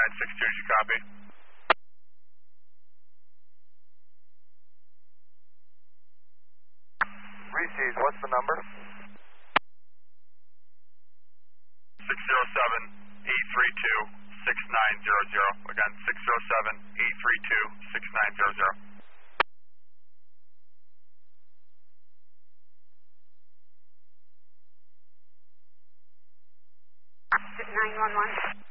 962, did you copy? Received, what's the number? 607-832-6900. Again, 607-832-6900. 911.